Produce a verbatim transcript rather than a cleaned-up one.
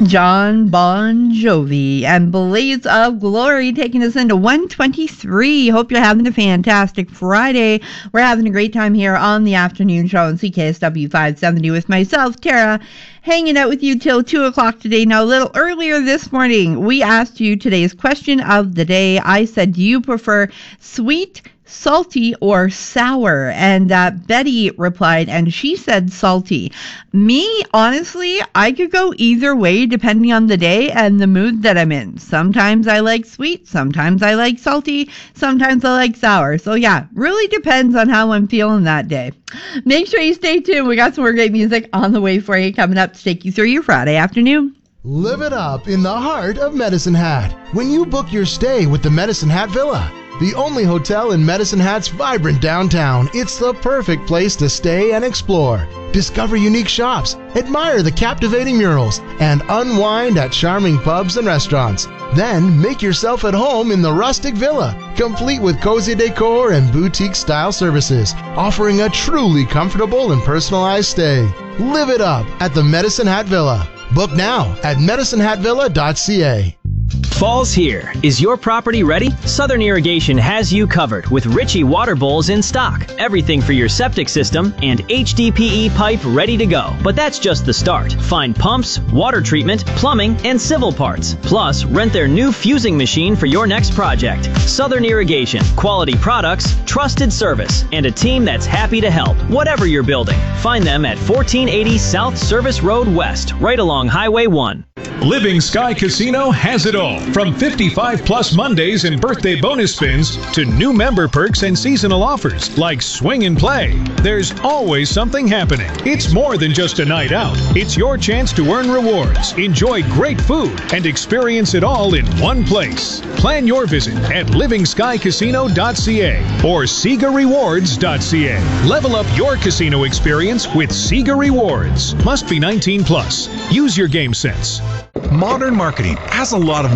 John Bon Jovi and Blaze of Glory taking us into one twenty-three. Hope you're having a fantastic Friday. We're having a great time here on the afternoon show on C K S W five seventy with myself, Tara, hanging out with you till two o'clock today. Now, a little earlier this morning, we asked you today's question of the day. I said, do you prefer sweet, salty, or sour? And uh, Betty replied, and she said salty. Me, honestly, I could go either way depending on the day and the mood that I'm in. Sometimes I like sweet, sometimes I like salty, sometimes I like sour. So yeah, really depends on how I'm feeling that day. Make sure you stay tuned. We got some more great music on the way for you coming up to take you through your Friday afternoon. Live it up in the heart of Medicine Hat when you book your stay with the Medicine Hat Villa. The only hotel in Medicine Hat's vibrant downtown, it's the perfect place to stay and explore. Discover unique shops, admire the captivating murals, and unwind at charming pubs and restaurants. Then make yourself at home in the rustic villa, complete with cozy decor and boutique-style services, offering a truly comfortable and personalized stay. Live it up at the Medicine Hat Villa. Book now at medicine hat villa dot c a. Fall's here. Is your property ready? Southern Irrigation has you covered with Ritchie water bowls in stock. Everything for your septic system and H D P E pipe ready to go. But that's just the start. Find pumps, water treatment, plumbing, and civil parts. Plus, rent their new fusing machine for your next project. Southern Irrigation. Quality products, trusted service, and a team that's happy to help. Whatever you're building. Find them at fourteen eighty South Service Road West, right along Highway one. Living Sky Casino has it all. From fifty-five plus Mondays and birthday bonus spins to new member perks and seasonal offers like swing and play. There's always something happening. It's more than just a night out. It's your chance to earn rewards, enjoy great food, and experience it all in one place. Plan your visit at living sky casino dot c a or sega rewards dot c a. Level up your casino experience with Sega Rewards. Must be nineteen plus. Use your game sense. Modern marketing has a lot of